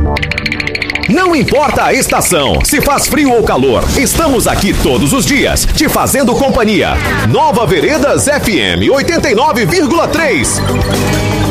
Não importa a estação, se faz frio ou calor, estamos aqui todos os dias, te fazendo companhia. Nova Veredas FM 89,3.